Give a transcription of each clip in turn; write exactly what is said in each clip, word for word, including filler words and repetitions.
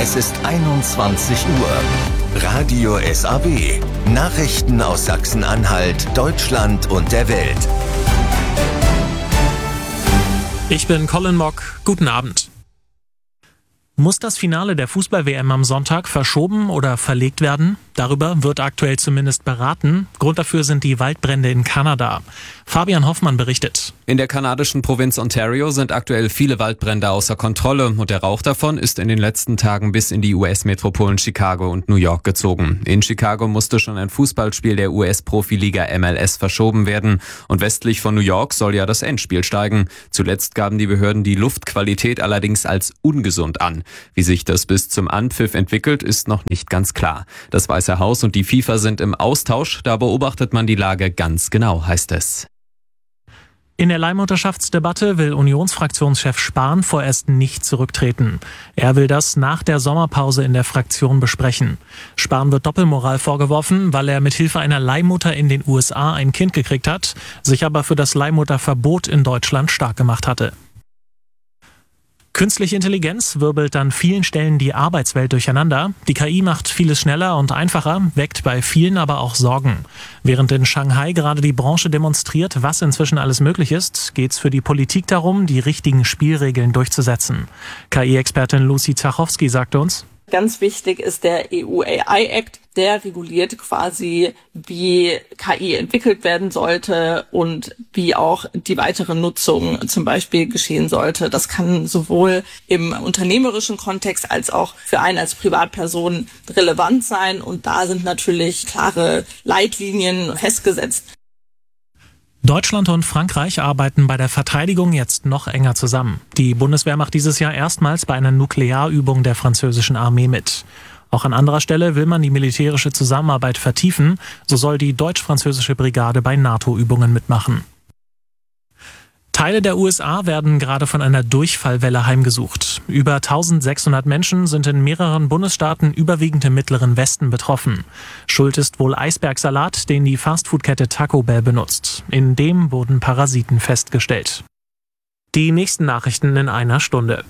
Es ist einundzwanzig Uhr. Radio S A W. Nachrichten aus Sachsen-Anhalt, Deutschland und der Welt. Ich bin Colin Mock. Guten Abend. Muss das Finale der Fußball-W M am Sonntag verschoben oder verlegt werden? Darüber wird aktuell zumindest beraten. Grund dafür sind die Waldbrände in Kanada. Fabian Hoffmann berichtet. In der kanadischen Provinz Ontario sind aktuell viele Waldbrände außer Kontrolle und der Rauch davon ist in den letzten Tagen bis in die U S-Metropolen Chicago und New York gezogen. In Chicago musste schon ein Fußballspiel der U S-Profiliga M L S verschoben werden und westlich von New York soll ja das Endspiel steigen. Zuletzt gaben die Behörden die Luftqualität allerdings als ungesund an. Wie sich das bis zum Anpfiff entwickelt, ist noch nicht ganz klar. Das Weiße Haus und die FIFA sind im Austausch, da beobachtet man die Lage ganz genau, heißt es. In der Leihmutterschaftsdebatte will Unionsfraktionschef Spahn vorerst nicht zurücktreten. Er will das nach der Sommerpause in der Fraktion besprechen. Spahn wird Doppelmoral vorgeworfen, weil er mit Hilfe einer Leihmutter in den U S A ein Kind gekriegt hat, sich aber für das Leihmutterverbot in Deutschland stark gemacht hatte. Künstliche Intelligenz wirbelt an vielen Stellen die Arbeitswelt durcheinander. Die K I macht vieles schneller und einfacher, weckt bei vielen aber auch Sorgen. Während in Shanghai gerade die Branche demonstriert, was inzwischen alles möglich ist, geht's für die Politik darum, die richtigen Spielregeln durchzusetzen. K I-Expertin Lucy Zachowski sagte uns: Ganz wichtig ist der E U A I Act. Der reguliert quasi, wie K I entwickelt werden sollte und wie auch die weitere Nutzung zum Beispiel geschehen sollte. Das kann sowohl im unternehmerischen Kontext als auch für einen als Privatperson relevant sein. Und da sind natürlich klare Leitlinien festgesetzt. Deutschland und Frankreich arbeiten bei der Verteidigung jetzt noch enger zusammen. Die Bundeswehr macht dieses Jahr erstmals bei einer Nuklearübung der französischen Armee mit. Auch an anderer Stelle will man die militärische Zusammenarbeit vertiefen. So soll die deutsch-französische Brigade bei NATO-Übungen mitmachen. Teile der U S A werden gerade von einer Durchfallwelle heimgesucht. Über eintausendsechshundert Menschen sind in mehreren Bundesstaaten überwiegend im mittleren Westen betroffen. Schuld ist wohl Eisbergsalat, den die Fastfood-Kette Taco Bell benutzt. In dem wurden Parasiten festgestellt. Die nächsten Nachrichten in einer Stunde.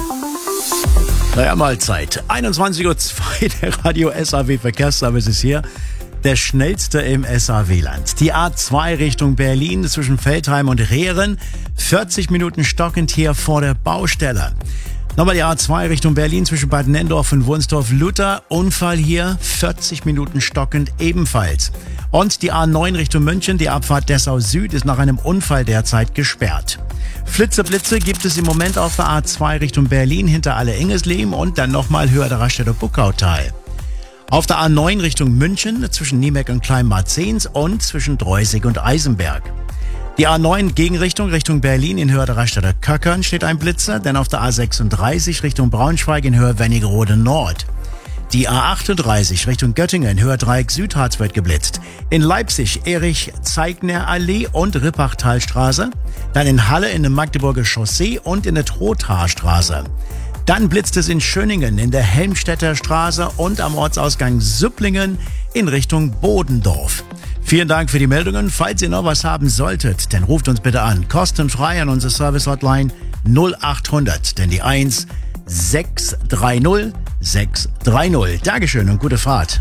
Naja, Mahlzeit. einundzwanzig Uhr zwei, der Radio S A W Verkehrsservice ist hier. Der schnellste im S A W-Land. Die A zwei Richtung Berlin zwischen Veltheim und Rehren. vierzig Minuten stockend hier vor der Baustelle. Nochmal die A zwei Richtung Berlin zwischen Bad Nenndorf und Wunstorf-Luther. Unfall hier, vierzig Minuten stockend ebenfalls. Und die A neun Richtung München, die Abfahrt Dessau Süd, ist nach einem Unfall derzeit gesperrt. Flitzeblitze gibt es im Moment auf der A zwei Richtung Berlin hinter Alle-Ingesleben und dann nochmal höher der Raststätte Buckautal. Auf der A neun Richtung München zwischen Niemeck und Kleinmarzens und zwischen Dreusig und Eisenberg. Die A neun Gegenrichtung Richtung Berlin in Höhe der Raststätte Köckern steht ein Blitzer, denn auf der A sechsunddreißig Richtung Braunschweig in Höhe Wernigerode Nord. Die A achtunddreißig Richtung Göttingen, Höhe Dreieck Südharz wird geblitzt. In Leipzig Erich-Zeigner-Allee und Rippachtalstraße. Dann in Halle in der Magdeburger Chaussee und in der Trothaarstraße. Dann blitzt es in Schöningen in der Helmstedter Straße und am Ortsausgang Süpplingen in Richtung Bodendorf. Vielen Dank für die Meldungen. Falls ihr noch was haben solltet, dann ruft uns bitte an. Kostenfrei an unsere Service-Hotline null achthundert, denn die eins sechs drei null sechs drei null. Dankeschön und gute Fahrt.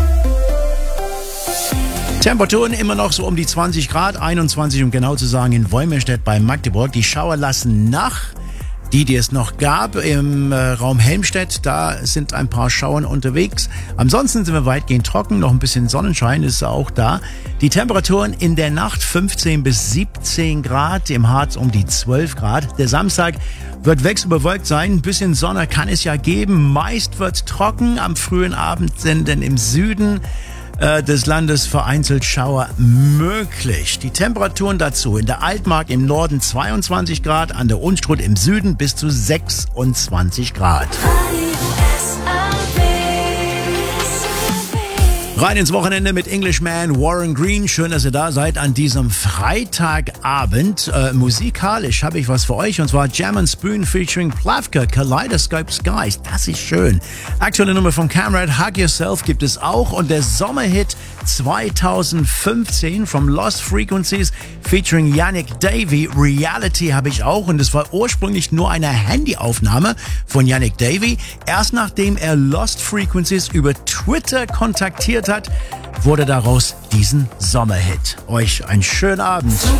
Temperaturen immer noch so um die zwanzig Grad, einundzwanzig um genau zu sagen in Wolmirstedt bei Magdeburg. Die Schauer lassen nach. Die, die es noch gab im äh, Raum Helmstedt, da sind ein paar Schauern unterwegs. Ansonsten sind wir weitgehend trocken, noch ein bisschen Sonnenschein ist auch da. Die Temperaturen in der Nacht fünfzehn bis siebzehn Grad, im Harz um die zwölf Grad. Der Samstag wird wechselbewölkt sein, ein bisschen Sonne kann es ja geben. Meist wird trocken, am frühen Abend sind denn im Süden des Landes vereinzelt Schauer möglich. Die Temperaturen dazu: in der Altmark im Norden zweiundzwanzig Grad, an der Unstrut im Süden bis zu sechsundzwanzig Grad. Rein ins Wochenende mit Englishman Warren Green. Schön, dass ihr da seid an diesem Freitagabend. Äh, musikalisch habe ich was für euch, und zwar Jam and Spoon featuring Plavka, Kaleidoscope Skies. Das ist schön. Aktuelle Nummer von Camrad, Hug Yourself, gibt es auch. Und der Sommerhit zwanzig fünfzehn from Lost Frequencies featuring Yannick Davy, Reality, habe ich auch. Und es war ursprünglich nur eine Handyaufnahme von Yannick Davy. Erst nachdem er Lost Frequencies über Twitter kontaktiert hat, wurde daraus diesen Sommerhit. Euch einen schönen Abend.